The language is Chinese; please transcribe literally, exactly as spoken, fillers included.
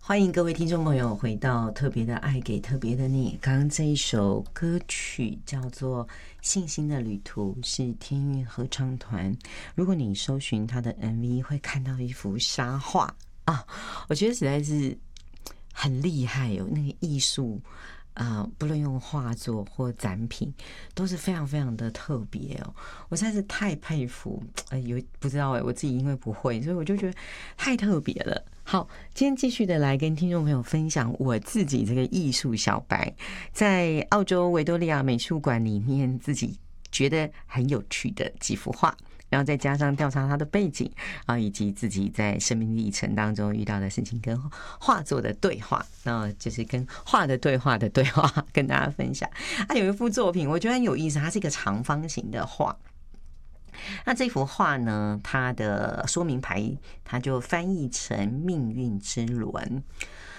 欢迎各位听众朋友回到特别的爱给特别的你。刚刚这一首歌曲叫做《信心的旅途》，是天韵合唱团。如果你搜寻他的 M V， 会看到一幅沙画啊，我觉得实在是很厉害哦，那个艺术。呃，不论用画作或展品，都是非常非常的特别哦。我实在是太佩服，呃，有不知道哎，我自己因为不会，所以我就觉得太特别了。好，今天继续的来跟听众朋友分享我自己这个艺术小白，在澳洲维多利亚美术馆里面自己觉得很有趣的几幅画。然后再加上调查他的背景啊，以及自己在生命历程当中遇到的事情跟画作的对话，那就是跟画的对话的对话，跟大家分享。啊，有一幅作品我觉得很有意思，它是一个长方形的画。那这幅画呢，它的说明牌它就翻译成命运之轮。